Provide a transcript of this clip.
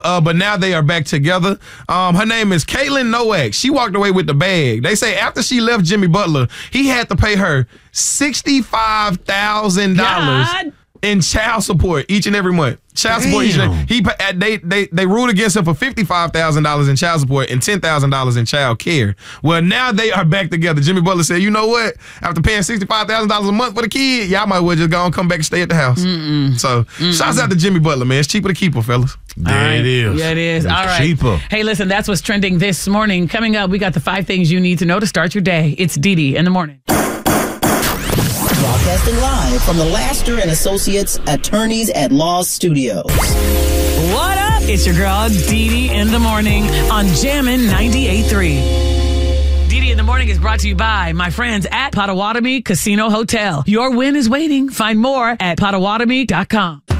but now they are back together. Her name is Caitlin Nowak. She walked away with the bag. They say after she left Jimmy Butler, he had to pay her $65,000 in child support each and every month. Child support each and they ruled against him for $55,000 in child support and $10,000 in child care. Well, now they are back together. Jimmy Butler said, you know what? After paying $65,000 a month for the kid, y'all might well just go and come back and stay at the house. So, shouts out to Jimmy Butler, man. It's cheaper to keep her, fellas. There it is. Yeah, it is. All right. Cheaper. Hey, listen, that's what's trending this morning. Coming up, we got the 5 things you need to know to start your day. It's Dee in the morning. Broadcasting live from the Laster and Associates Attorneys at Law Studios. What up? It's your girl, Dee in the morning on Jammin' 98.3. Dee in the morning is brought to you by my friends at Potawatomi Casino Hotel. Your win is waiting. Find more at Potawatomi.com.